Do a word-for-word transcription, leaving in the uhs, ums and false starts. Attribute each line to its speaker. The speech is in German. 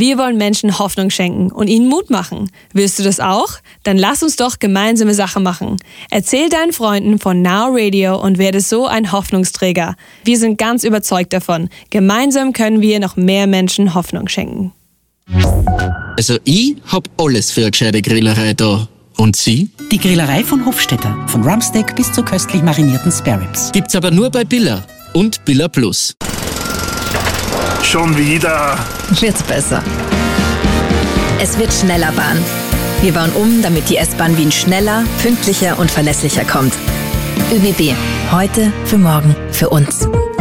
Speaker 1: Wir wollen Menschen Hoffnung schenken und ihnen Mut machen. Willst du das auch? Dann lass uns doch gemeinsame Sache machen. Erzähl deinen Freunden von Now Radio und werde so ein Hoffnungsträger. Wir sind ganz überzeugt davon. Gemeinsam können wir noch mehr Menschen Hoffnung schenken.
Speaker 2: Also ich hab alles für eine gescheite Grillerei da. Und Sie?
Speaker 3: Die Grillerei von Hofstetter. Von Rumpsteak bis zu köstlich marinierten Spareribs.
Speaker 2: Gibt's aber nur bei Billa und Billa Plus.
Speaker 4: Schon wieder.
Speaker 5: Wird's besser. Es wird schneller Bahn. Wir bauen um, damit die S-Bahn Wien schneller, pünktlicher und verlässlicher kommt. ÖBB. Heute, für morgen, für uns.